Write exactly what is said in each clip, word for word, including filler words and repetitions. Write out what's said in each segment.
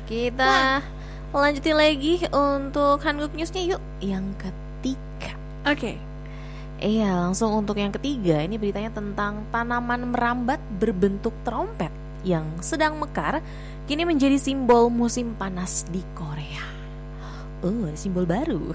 kita lanjutin lagi untuk Hanguk News-nya yuk. Yang ketiga. Oke. Okay. Iya, langsung untuk yang ketiga. Ini beritanya tentang tanaman merambat berbentuk trompet yang sedang mekar kini menjadi simbol musim panas di Korea. Oh, simbol baru.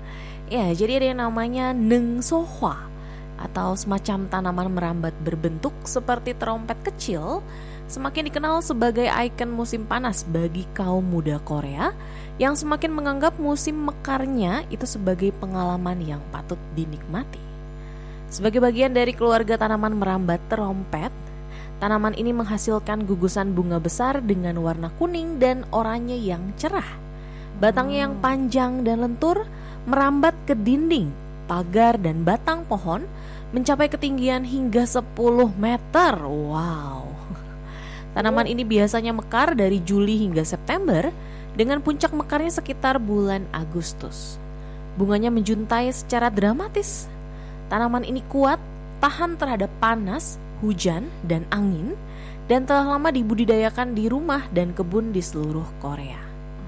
Ya, jadi ada yang namanya Neung Sohwa atau semacam tanaman merambat berbentuk seperti trompet kecil, semakin dikenal sebagai ikon musim panas bagi kaum muda Korea yang semakin menganggap musim mekarnya itu sebagai pengalaman yang patut dinikmati. Sebagai bagian dari keluarga tanaman merambat trompet, tanaman ini menghasilkan gugusan bunga besar dengan warna kuning dan oranye yang cerah. Batangnya yang panjang dan lentur merambat ke dinding, pagar dan batang pohon mencapai ketinggian hingga sepuluh meter. Wow. Tanaman ini biasanya mekar dari Juli hingga September dengan puncak mekarnya sekitar bulan Agustus. Bunganya menjuntai secara dramatis. Tanaman ini kuat, tahan terhadap panas, hujan, dan angin, dan telah lama dibudidayakan di rumah dan kebun di seluruh Korea.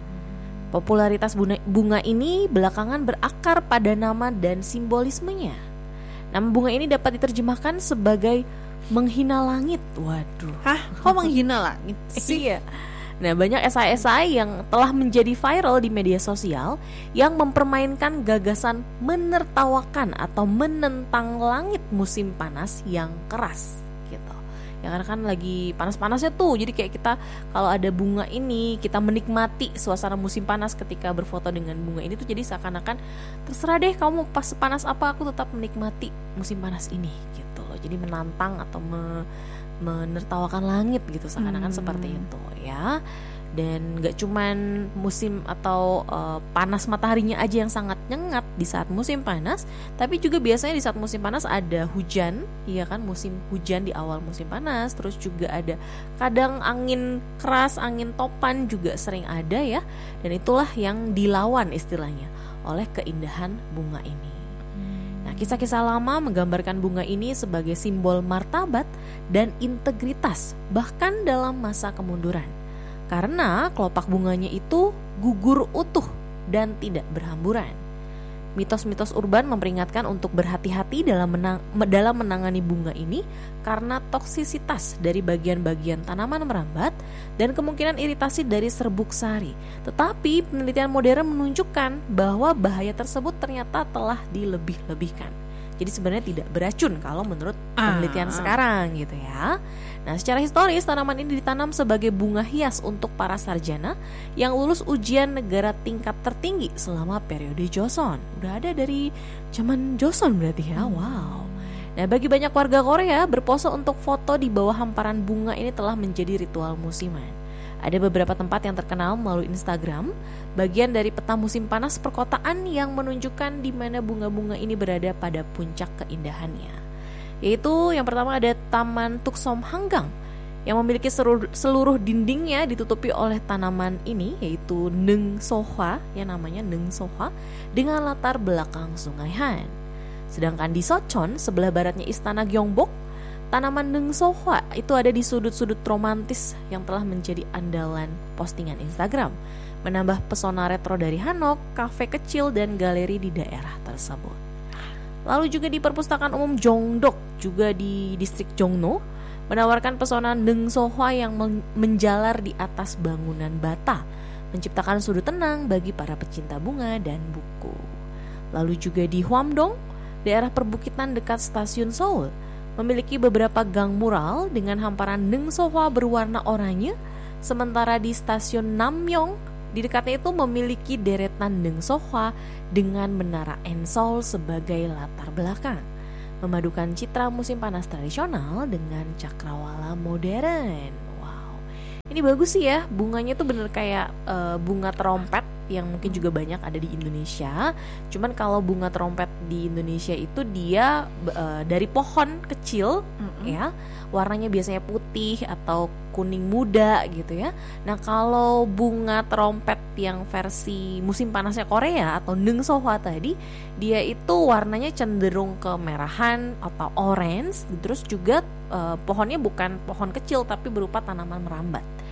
Popularitas bunga ini belakangan berakar pada nama dan simbolismenya. Nama bunga ini dapat diterjemahkan sebagai menghina langit. Waduh. Hah? Kok menghina langit sih? Iya. Nah, banyak esai-esai yang telah menjadi viral di media sosial yang mempermainkan gagasan menertawakan atau menentang langit musim panas yang keras gitu. Ya karena kan lagi panas-panasnya tuh. Jadi kayak kita kalau ada bunga ini, kita menikmati suasana musim panas ketika berfoto dengan bunga ini tuh jadi seakan-akan terserah deh kamu pas panas apa, aku tetap menikmati musim panas ini gitu loh. Jadi menantang atau me, menertawakan langit gitu seakan-akan hmm. seperti itu ya. Dan gak cuman musim atau uh, panas mataharinya aja yang sangat nyengat di saat musim panas, tapi juga biasanya di saat musim panas ada hujan, iya kan, musim hujan di awal musim panas. Terus juga ada kadang angin keras, angin topan juga sering ada ya. Dan itulah yang dilawan istilahnya oleh keindahan bunga ini. Nah, kisah-kisah lama menggambarkan bunga ini sebagai simbol martabat dan integritas bahkan dalam masa kemunduran. Karena kelopak bunganya itu gugur utuh dan tidak berhamburan. Mitos-mitos urban memperingatkan untuk berhati-hati dalam, menang, dalam menangani bunga ini karena toksisitas dari bagian-bagian tanaman merambat dan kemungkinan iritasi dari serbuk sari. Tetapi penelitian modern menunjukkan bahwa bahaya tersebut ternyata telah dilebih-lebihkan. Jadi sebenarnya tidak beracun kalau menurut penelitian ah. sekarang gitu ya. Nah, secara historis tanaman ini ditanam sebagai bunga hias untuk para sarjana yang lulus ujian negara tingkat tertinggi selama periode Joseon. Udah ada dari zaman Joseon berarti ya. Wow. Nah, bagi banyak warga Korea, berpose untuk foto di bawah hamparan bunga ini telah menjadi ritual musiman. Ada beberapa tempat yang terkenal melalui Instagram, bagian dari peta musim panas perkotaan yang menunjukkan di mana bunga-bunga ini berada pada puncak keindahannya. Yaitu yang pertama ada Taman Tuksom Hanggang yang memiliki seluruh, seluruh dindingnya ditutupi oleh tanaman ini, yaitu Neung Sohwa yang namanya Neung Sohwa dengan latar belakang Sungai Han. Sedangkan di Sochon sebelah baratnya Istana Gyeongbok, tanaman Neung Sohwa itu ada di sudut-sudut romantis yang telah menjadi andalan postingan Instagram, menambah pesona retro dari Hanok, kafe kecil dan galeri di daerah tersebut. Lalu juga di Perpustakaan Umum Jongdok, juga di distrik Jongno, menawarkan pesona Neung Sohwa yang menjalar di atas bangunan bata, menciptakan sudut tenang bagi para pecinta bunga dan buku. Lalu juga di Hwamdong, daerah perbukitan dekat stasiun Seoul, memiliki beberapa gang mural dengan hamparan Neung Sohwa berwarna oranye, sementara di stasiun Namyong di dekatnya itu memiliki deretan Neung Sohwa dengan menara Ensol sebagai latar belakang, memadukan citra musim panas tradisional dengan cakrawala modern. Wow, ini bagus sih ya, bunganya tuh bener kayak uh, bunga trompet yang mungkin juga banyak ada di Indonesia. Cuman kalau bunga trompet di Indonesia itu dia uh, dari pohon kecil, mm-hmm. ya, warnanya biasanya putih atau kuning muda gitu ya. Nah, kalau bunga trompet yang versi musim panasnya Korea atau Neung Sohwa tadi, dia itu warnanya cenderung kemerahan atau orange. Terus juga uh, pohonnya bukan pohon kecil tapi berupa tanaman merambat.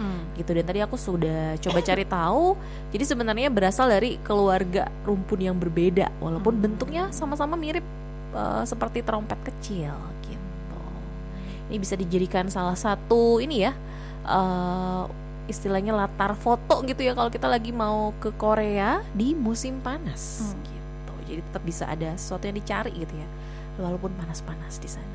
Hmm. gitu. Dan tadi aku sudah coba cari tahu, jadi sebenarnya berasal dari keluarga rumpun yang berbeda, walaupun Hmm. bentuknya sama-sama mirip uh, seperti trompet kecil gitu. Ini bisa dijadikan salah satu ini ya, uh, istilahnya latar foto gitu ya kalau kita lagi mau ke Korea di musim panas Hmm. gitu. Jadi tetap bisa ada sesuatu yang dicari gitu ya, walaupun panas-panas di sana.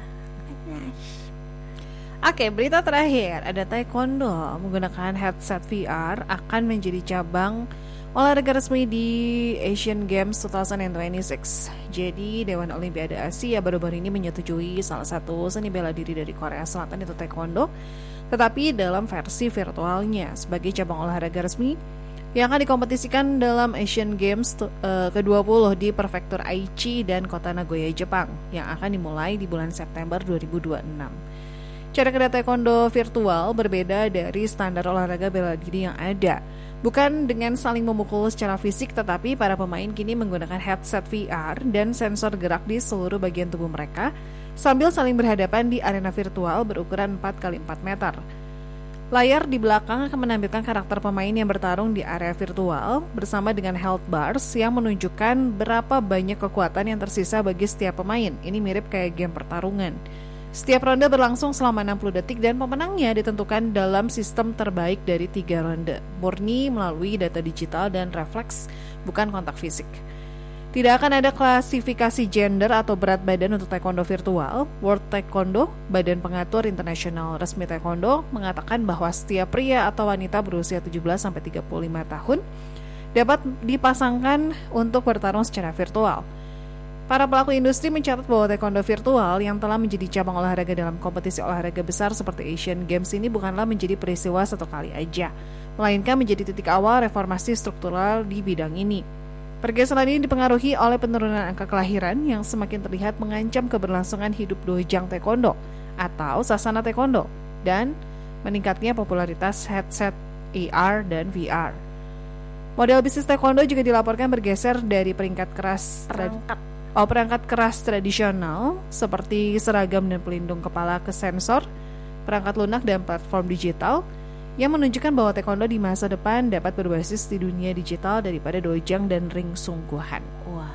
Oke, berita terakhir, ada taekwondo menggunakan headset V R akan menjadi cabang olahraga resmi di Asian Games dua ribu dua puluh enam. Jadi Dewan Olimpiade Asia baru-baru ini menyetujui salah satu seni bela diri dari Korea Selatan, itu taekwondo, tetapi dalam versi virtualnya sebagai cabang olahraga resmi yang akan dikompetisikan dalam Asian Games uh, ke dua puluh di prefektur Aichi dan kota Nagoya, Jepang, yang akan dimulai di bulan September dua ribu dua puluh enam. Cara kerja taekwondo virtual berbeda dari standar olahraga bela diri yang ada. Bukan dengan saling memukul secara fisik, tetapi para pemain kini menggunakan headset V R dan sensor gerak di seluruh bagian tubuh mereka sambil saling berhadapan di arena virtual berukuran empat kali empat meter. Layar di belakang akan menampilkan karakter pemain yang bertarung di area virtual bersama dengan health bars yang menunjukkan berapa banyak kekuatan yang tersisa bagi setiap pemain. Ini mirip kayak game pertarungan. Setiap ronde berlangsung selama enam puluh detik dan pemenangnya ditentukan dalam sistem terbaik dari tiga ronde, murni melalui data digital dan refleks, bukan kontak fisik. Tidak akan ada klasifikasi gender atau berat badan untuk taekwondo virtual. World Taekwondo, badan pengatur internasional resmi taekwondo, mengatakan bahwa setiap pria atau wanita berusia tujuh belas sampai tiga puluh lima tahun dapat dipasangkan untuk bertarung secara virtual. Para pelaku industri mencatat bahwa taekwondo virtual yang telah menjadi cabang olahraga dalam kompetisi olahraga besar seperti Asian Games ini bukanlah menjadi peristiwa satu kali aja, melainkan menjadi titik awal reformasi struktural di bidang ini. Pergeseran ini dipengaruhi oleh penurunan angka kelahiran yang semakin terlihat mengancam keberlangsungan hidup dojang taekwondo atau sasana taekwondo, dan meningkatnya popularitas headset A R dan V R. Model bisnis taekwondo juga dilaporkan bergeser dari peringkat keras Perangkat Oh, perangkat keras tradisional seperti seragam dan pelindung kepala ke sensor, perangkat lunak dan platform digital yang menunjukkan bahwa taekwondo di masa depan dapat berbasis di dunia digital daripada dojang dan ring sungguhan. Wah,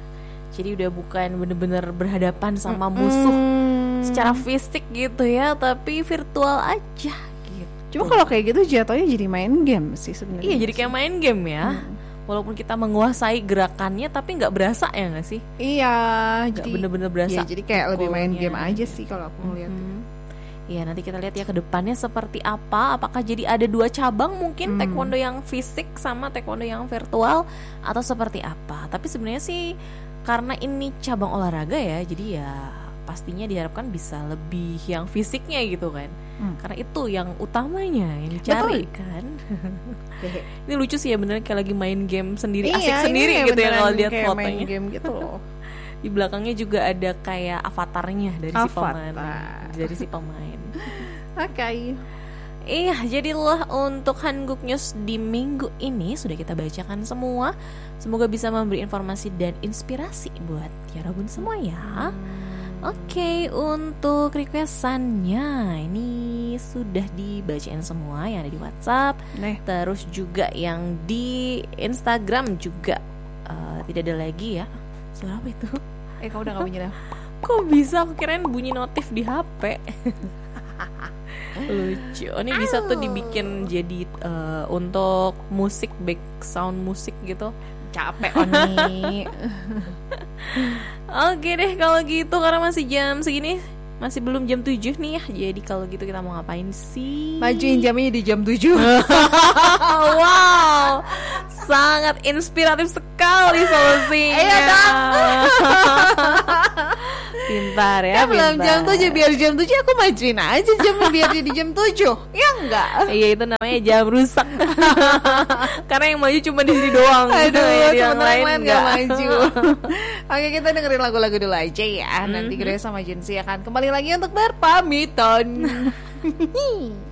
jadi udah bukan bener-bener berhadapan sama musuh Hmm. secara fisik gitu ya, tapi virtual aja gitu. Cuma kalau kayak gitu jatuhnya jadi main game sih sebenarnya. Iya, jadi kayak main game ya. Hmm. Walaupun kita menguasai gerakannya, tapi nggak berasa ya nggak sih? Iya, Nggak jadi bener-bener berasa. Iya, jadi kayak lebih main pukulnya. game aja sih kalau aku ngeliat. Mhm. Iya, nanti kita lihat ya ke depannya seperti apa. Apakah jadi ada dua cabang mungkin, Hmm. taekwondo yang fisik sama taekwondo yang virtual, atau seperti apa? Tapi sebenarnya sih karena ini cabang olahraga ya, jadi ya pastinya diharapkan bisa lebih yang fisiknya gitu kan. Hmm. Karena itu yang utamanya yang dicari Betul. kan. Hehe. Ini lucu sih ya, bener kayak lagi main game sendiri, Iya, asik ini sendiri kayak gitu ya beneran kalau lihat kayak fotonya. main game gitu loh. Di belakangnya juga ada kayak avatarnya dari si Avatar. pemain, dari si pemain. Oke. Iya, jadilah untuk Hanguk News di minggu ini sudah kita bacakan semua. Semoga bisa memberi informasi dan inspirasi buat Yarabun semua ya. Oke, untuk requestannya ini sudah dibacain semua yang ada di WhatsApp. Nih. Terus juga yang di Instagram juga uh, tidak ada lagi ya. Suara apa itu? Eh, kamu udah gak punya dah. Kok bisa? Aku kirain bunyi notif di H P. Lucu. Ini bisa tuh dibikin jadi uh, untuk musik, back sound musik gitu. Capek Oni. Oke deh kalau gitu, karena masih jam segini, masih belum jam tujuh nih ya. Jadi kalau gitu kita mau ngapain sih? Majuin jamnya di jam tujuh. Wow, sangat inspiratif sekali solusinya. Iya dong. Pintar ya, Ya belum pintar. jam tujuh, biar jam tujuh aku majuin aja jamnya biar jadi jam tujuh. Ya enggak? Iya, itu namanya jam rusak. Karena yang maju cuma di sini doang. Aduh, yang sementara yang lain gak enggak. maju. Oke, kita dengerin lagu-lagu dulu aja ya. Nanti Grace sama Jensi akan kembali lagi untuk berpamitan.